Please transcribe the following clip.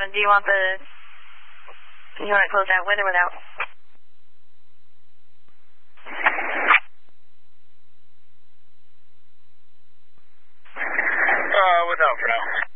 Do you want it closed out with or without? Without for now.